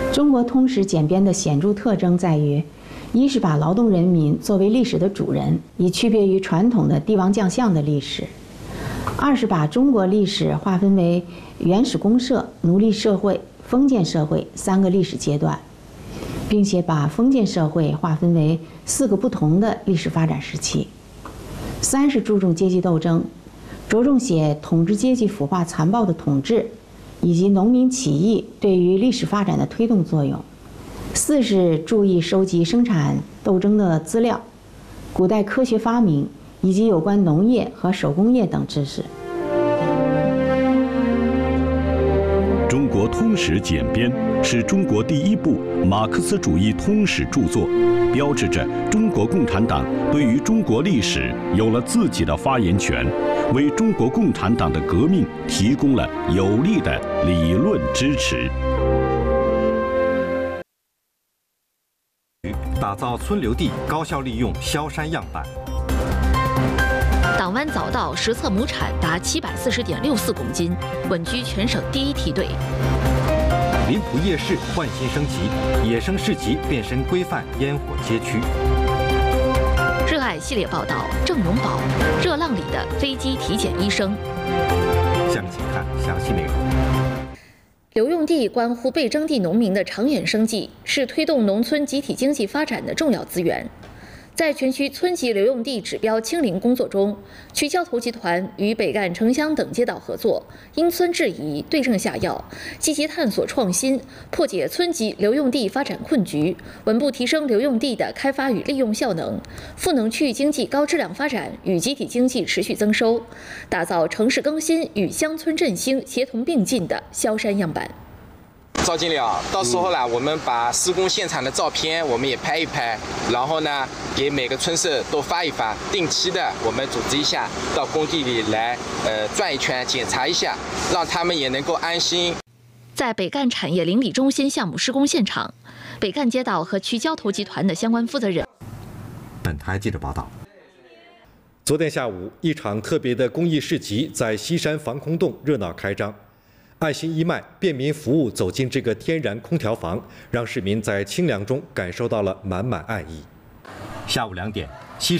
中国通史简编的显著特征在于，一是把劳动人民作为历史的主人，以区别于传统的帝王将相的历史；二是把中国历史划分为原始公社、奴隶社会、封建社会3个历史阶段，并且把封建社会划分为4个不同的历史发展时期；三是注重阶级斗争，着重写统治阶级腐化残暴的统治，以及农民起义对于历史发展的推动作用；四是注意收集生产斗争的资料、古代科学发明以及有关农业和手工业等知识。 中国通史简编是中国第一部马克思主义通史著作，标志着中国共产党对于中国历史有了自己的发言权，为中国共产党的革命提供了有力的理论支持。 打造村留地高效利用萧山样板。 党湾早稻实测亩产达740.64公斤，稳居全省第1梯队。 临浦夜市焕新升级，野生市集变身规范烟火街区。 热爱系列报道：郑永宝，热浪里的飞机体检医生。 下面请看详细内容。 留用地关乎被征地农民的长远生计，是推动农村集体经济发展的重要资源。在全区村级留用地指标清零工作中，区交投集团与北干、城乡等街道合作，因村制宜，对症下药，积极探索创新，破解村级留用地发展困局，稳步提升留用地的开发与利用效能，赋能区域经济高质量发展与集体经济持续增收，打造城市更新与乡村振兴协同并进的萧山样板。 赵经理啊，到时候呢，我们把施工现场的照片我们也拍一拍，然后呢，给每个村社都发一发，定期的我们组织一下到工地里来，转一圈检查一下，让他们也能够安心。 在北干产业邻里中心项目施工现场，北干街道和区交投集团的相关负责人。 本台记者报道。 昨天下午，一场特别的公益市集在西山防空洞热闹开张。爱心义卖便民服务走进这个天然空调房，让市民在清凉中感受到了满满爱意。 下午2点。